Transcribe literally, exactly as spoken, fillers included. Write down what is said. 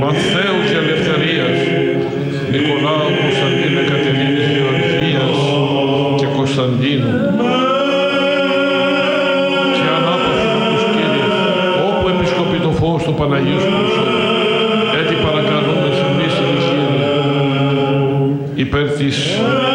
Μαθαίου και Ελευθερίας, Νικολάου, Κωνσταντίνου, Εκατερίνης, Γεωργίας και Κωνσταντίνου. Και ανάπαυσον τους Κύριε, όπου επισκοπεί το φως του Παναγίου σου προσώπου, έτσι παρακαλούμε σε εμείς, Κύριε, υπέρ της